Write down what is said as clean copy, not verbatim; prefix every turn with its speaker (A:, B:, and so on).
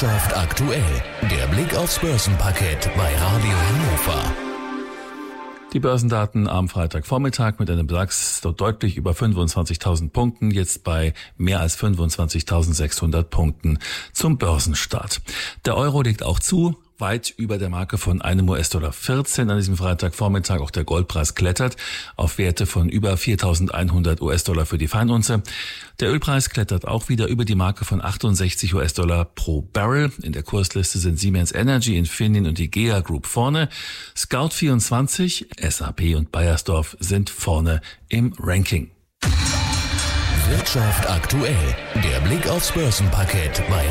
A: Wirtschaft aktuell. Der Blick aufs Börsenparkett bei Radio Hannover.
B: Die Börsendaten am Freitagvormittag mit einem DAX deutlich über 25.000 Punkten, jetzt bei mehr als 25.600 Punkten zum Börsenstart. Der Euro legt auch zu, weit über der Marke von einem US-Dollar 14 an diesem Freitagvormittag. Auch der Goldpreis klettert auf Werte von über 4.100 US-Dollar für die Feinunze. Der Ölpreis klettert auch wieder über die Marke von 68 US-Dollar pro Barrel. In der Kursliste sind Siemens Energy, Infineon und die GEA Group vorne. Scout24, SAP und Baiersdorf sind vorne im Ranking.
A: Wirtschaft aktuell. Der Blick aufs Börsenparkett bei